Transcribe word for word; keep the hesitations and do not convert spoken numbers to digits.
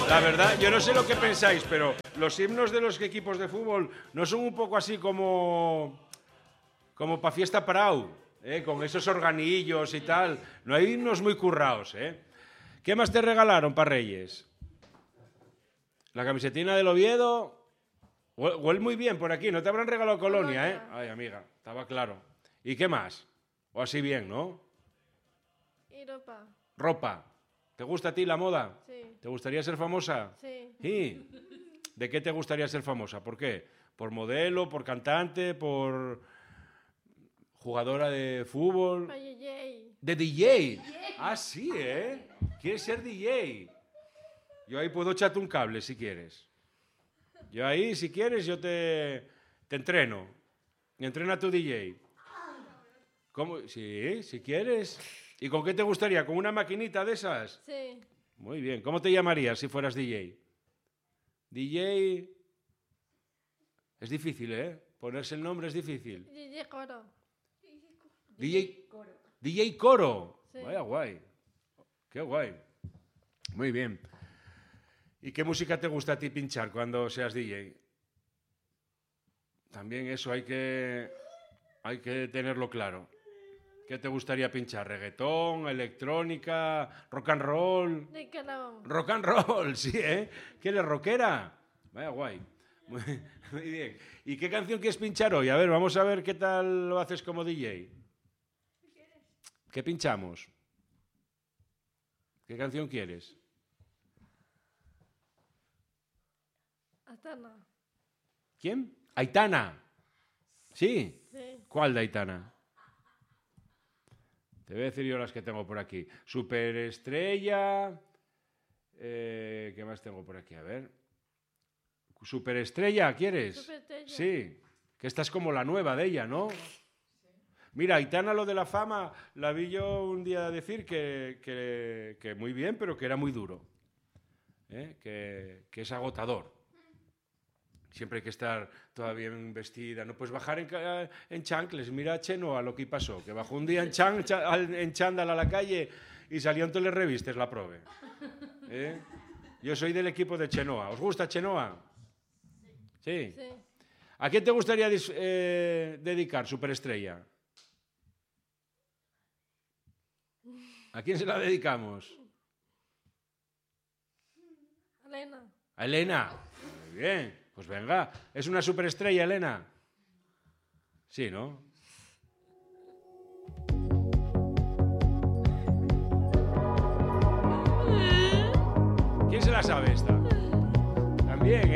La verdad, yo no sé lo que pensáis, pero los himnos de los equipos de fútbol no son un poco así como como para fiesta parao, ¿eh? Con esos organillos y tal. No hay himnos muy curraos, ¿eh? ¿Qué más te regalaron para Reyes? La camisetina del Oviedo. Huele muy bien por aquí. No te habrán regalado colonia, ¿eh? Ay, amiga, estaba claro. ¿Y qué más? O así bien, ¿no? Y ropa. Ropa. ¿Te gusta a ti la moda? Sí. ¿Te gustaría ser famosa? Sí. ¿Sí? ¿De qué te gustaría ser famosa? ¿Por qué? ¿Por modelo? ¿Por cantante? ¿Por jugadora de fútbol? Pa' D J. ¿De D J? Ah, sí, ¿eh? ¿Quieres ser D J? Yo ahí puedo echarte un cable si quieres. Yo ahí, si quieres, yo te, te entreno. Entrena tu D J. ¿Cómo? Sí, si quieres. ¿Y con qué te gustaría? ¿Con una maquinita de esas? Sí. Muy bien. ¿Cómo te llamarías si fueras D J? D J... Es difícil, ¿eh? Ponerse el nombre es difícil. D J Coro. D J... D J Coro. Sí. Vaya guay. Qué guay. Muy bien. ¿Y qué música te gusta a ti pinchar cuando seas D J? También eso hay que, hay que tenerlo claro. ¿Qué te gustaría pinchar? ¿Reggaetón, electrónica, rock and roll? De Calao. Rock and roll, sí, ¿eh? ¿Qué eres, rockera? Vaya guay. Muy, muy bien. ¿Y qué canción quieres pinchar hoy? A ver, vamos a ver qué tal lo haces como D J. ¿Qué pinchamos? ¿Qué canción quieres? Atana. ¿Quién? Aitana. ¿Sí? Sí. ¿Cuál de Aitana? Te voy a decir yo las que tengo por aquí. Superestrella. Eh, ¿Qué más tengo por aquí? A ver. Superestrella, ¿quieres? Superestrella. Sí. Que esta es como la nueva de ella, ¿no? Mira, Aitana, lo de la fama, la vi yo un día decir que, que, que muy bien, pero que era muy duro. ¿Eh? Que, que es agotador. Siempre hay que estar toda bien vestida. No puedes bajar en, en chancles. Mira a Chenoa lo que pasó, que bajó un día en, chan, en chándal a la calle y salió en todas las revistas la prove. ¿Eh? Yo soy del equipo de Chenoa. ¿Os gusta Chenoa? Sí. Sí. ¿A quién te gustaría eh, dedicar Superestrella? ¿A quién se la dedicamos? Elena. A Elena. Muy bien. Pues venga, ¿es una superestrella, Elena? Sí, ¿no? ¿Quién se la sabe esta? También, ¿eh?